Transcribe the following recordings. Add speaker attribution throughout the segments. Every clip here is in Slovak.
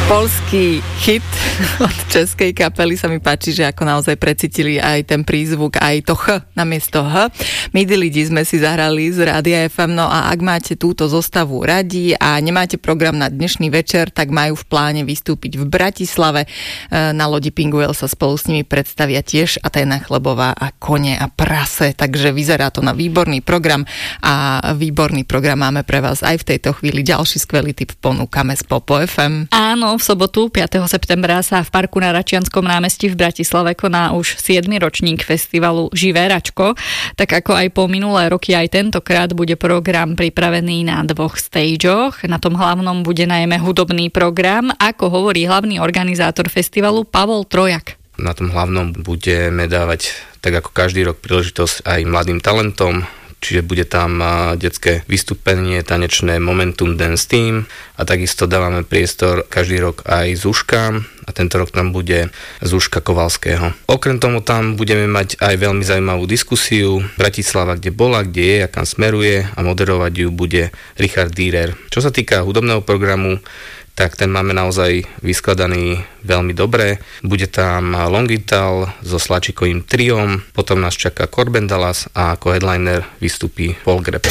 Speaker 1: Poľský hit od českej kapely sa mi páči, že ako naozaj precítili aj ten prízvuk, aj to H namiesto H. Midi lidi sme si zahrali z Rádia FM, no a ak máte túto zostavu radi a nemáte program na dnešný večer, tak majú v pláne vystúpiť v Bratislave. Na lodi Pinguel sa spolu s nimi predstavia tiež Aténa Chlebová a Kone a prase, takže vyzerá to na výborný program a výborný program máme pre vás aj v tejto chvíli. Ďalší skvelý tip ponúkame z Popo FM.
Speaker 2: Áno, v sobotu 5. septembra sa v parku na Račianskom námestí v Bratislave koná už 7. ročník festivalu Živé Račko. Tak ako aj po minulé roky, aj tentokrát bude program pripravený na 2 stageoch. Na tom hlavnom bude najmä hudobný program, ako hovorí hlavný organizátor festivalu Pavol Trojak.
Speaker 3: Na tom hlavnom budeme dávať, tak ako každý rok, príležitosť aj mladým talentom. Čiže bude tam detské vystúpenie, tanečné Momentum Dance Team a takisto dávame priestor každý rok aj Zúškam a tento rok tam bude Zúška Kovalského. Okrem tomu tam budeme mať aj veľmi zaujímavú diskusiu Bratislava, kde bola, kde je a kam smeruje a moderovať ju bude Richard Dürer. Čo sa týka hudobného programu, tak ten máme naozaj vyskladaný veľmi dobre. Bude tam Longital so Slačikovým triom, potom nás čaká Corben Dallas a ako headliner vystúpi Paul Greb.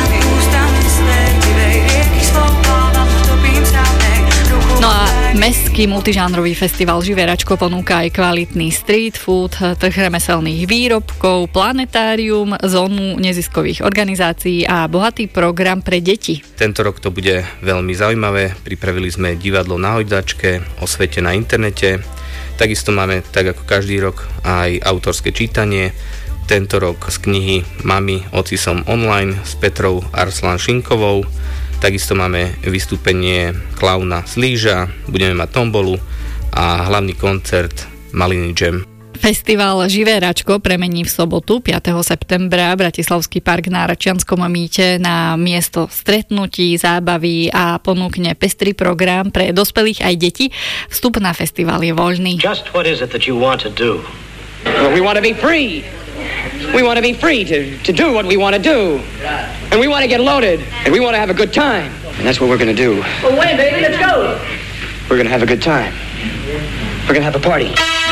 Speaker 2: No a mestský multižánrový festival Živé Račko ponúka aj kvalitný street food, trh remeselných výrobkov, planetárium, zónu neziskových organizácií a bohatý program pre deti.
Speaker 3: Tento rok to bude veľmi zaujímavé. Pripravili sme divadlo na hojdačke, o svete na internete. Takisto máme, tak ako každý rok, aj autorské čítanie. Tento rok z knihy Mami, oci som online s Petrou Arslan-Šinkovou. Takisto máme vystúpenie klauna Slíža, budeme mať tombolu a hlavný koncert Maliny Jam.
Speaker 2: Festival Živé Račko premení v sobotu 5. septembra Bratislavský park na Račianskom mýte na miesto stretnutí, zábavy a ponúkne pestrý program pre dospelých aj detí. Vstup na festival je voľný.
Speaker 4: Just what is it that you want to do? Well, we want to be free. We want to be free to do what we want to do. And we want to get loaded. And we want to have a good time. And that's what we're going to do. Well, wait, baby, let's go. We're going to have a good time. We're going to have a party.